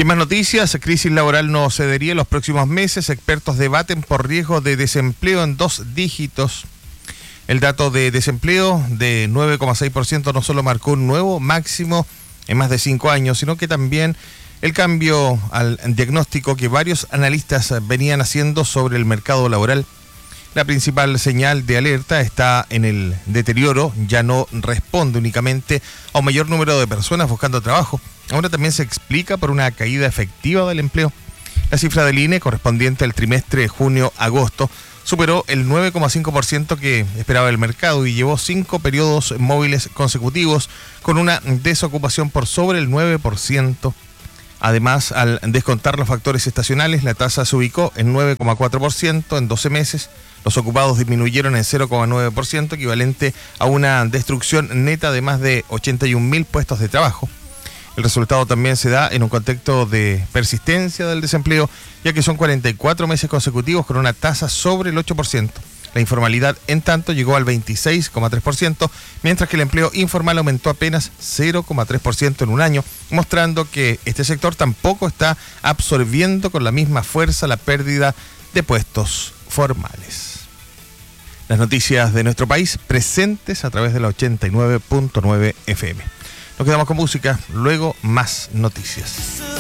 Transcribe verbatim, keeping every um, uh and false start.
Y en más noticias, crisis laboral no cedería en los próximos meses. Expertos debaten por riesgo de desempleo en dos dígitos. El dato de desempleo de nueve coma seis por ciento no solo marcó un nuevo máximo en más de cinco años, sino que también el cambio al diagnóstico que varios analistas venían haciendo sobre el mercado laboral. La principal señal de alerta está en el deterioro, ya no responde únicamente a un mayor número de personas buscando trabajo, ahora también se explica por una caída efectiva del empleo. La cifra del I N E correspondiente al trimestre junio-agosto superó el nueve coma cinco por ciento que esperaba el mercado y llevó cinco periodos móviles consecutivos con una desocupación por sobre el nueve por ciento. Además, al descontar los factores estacionales, la tasa se ubicó en nueve coma cuatro por ciento en doce meses. Los ocupados disminuyeron en cero coma nueve por ciento, equivalente a una destrucción neta de más de ochenta y un mil puestos de trabajo. El resultado también se da en un contexto de persistencia del desempleo, ya que son cuarenta y cuatro meses consecutivos con una tasa sobre el ocho por ciento. La informalidad, en tanto, llegó al veintiséis coma tres por ciento, mientras que el empleo informal aumentó apenas cero coma tres por ciento en un año, mostrando que este sector tampoco está absorbiendo con la misma fuerza la pérdida de puestos formales. Las noticias de nuestro país presentes a través de la ochenta y nueve punto nueve F M. Nos quedamos con música, luego más noticias.